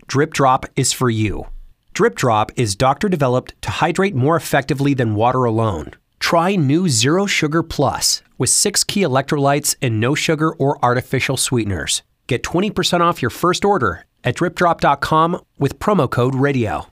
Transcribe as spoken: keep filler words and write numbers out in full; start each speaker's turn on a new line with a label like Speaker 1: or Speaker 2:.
Speaker 1: Drip Drop is for you. Drip Drop is doctor-developed to hydrate more effectively than water alone. Try new Zero Sugar Plus with six key electrolytes and no sugar or artificial sweeteners. Get twenty percent off your first order at drip drop dot com with promo code radio.